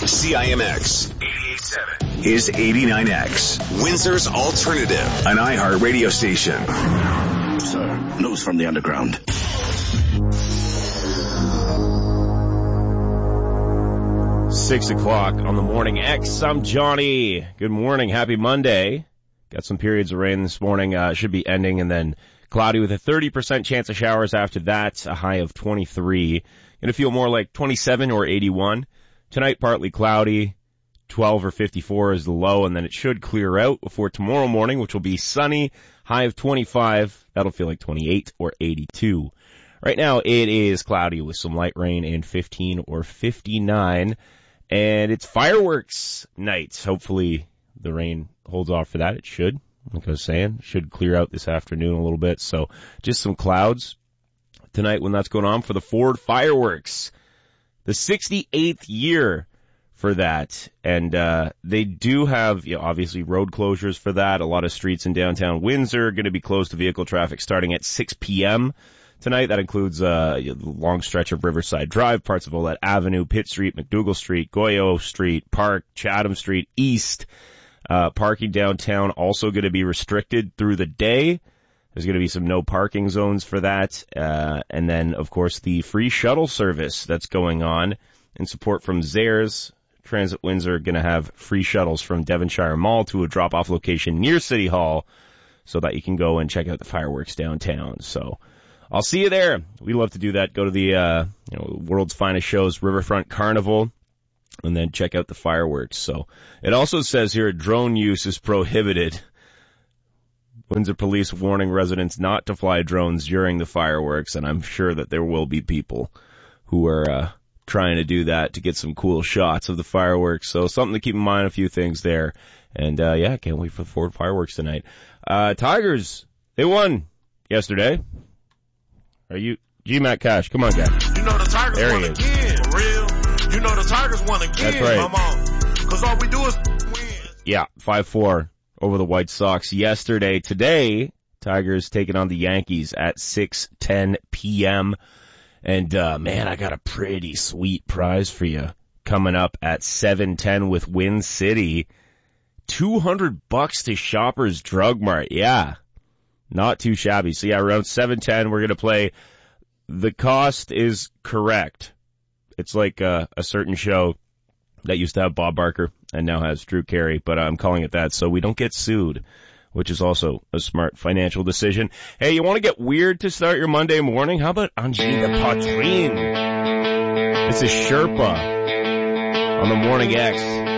CIMX 88.7 is 89X, Windsor's alternative, an iHeart radio station. Sir, news from the underground. Six o'clock on the Morning X. I'm Johnny. Good morning. Happy Monday. Got some periods of rain this morning. Should be ending, and then cloudy with a 30% chance of showers after that. A high of 23. Going to feel more like 27 or 81. Tonight, partly cloudy. 12 or 54 is the low, and then it should clear out before tomorrow morning, which will be sunny. High of 25. That'll feel like 28 or 82. Right now, it is cloudy with some light rain and 15 or 59. And it's fireworks night. Hopefully the rain holds off for that. It should, like I was saying, should clear out this afternoon a little bit. So just some clouds tonight when that's going on for the Ford fireworks. The 68th year for that. And they do have, obviously road closures for that. A lot of streets in downtown Windsor are going to be closed to vehicle traffic starting at 6 p.m. tonight. That includes a long stretch of Riverside Drive, parts of Olette Avenue, Pitt Street, McDougall Street, Goyo Street, Park, Chatham Street, East. Parking downtown also going to be restricted through the day. There's going to be some no parking zones for that. And then, of course, the free shuttle service that's going on in support from Zayres. Transit Windsor going to have free shuttles from Devonshire Mall to a drop-off location near City Hall so that you can go and check out the fireworks downtown. So I'll see you there. We love to do that. Go to the world's finest shows, Riverfront Carnival, and then check out the fireworks. So it also says here drone use is prohibited. Windsor Police warning residents not to fly drones during the fireworks, and I'm sure that there will be people who are trying to do that to get some cool shots of the fireworks. So something to keep in mind, a few things there. And can't wait for the Ford fireworks tonight. Tigers, they won yesterday. Are you G-Mac Cash? Come on, guy. You know the Tigers there won again, for real. You know the Tigers won again, that's right. Mama. Because all we do is win. Yeah, 5-4 over the White Sox yesterday. Today, Tigers taking on the Yankees at 6:10 p.m. And, man, I got a pretty sweet prize for you coming up at 7:10 with Win City. $200 to Shoppers Drug Mart. Yeah. Not too shabby. So yeah, around 7:10, we're going to play. The cost is correct. It's like a certain show that used to have Bob Barker and now has Drew Carey, but I'm calling it that so we don't get sued, which is also a smart financial decision. Hey, you want to get weird to start your Monday morning? How about Angelina Poitrine? It's a Sherpa on the Morning X.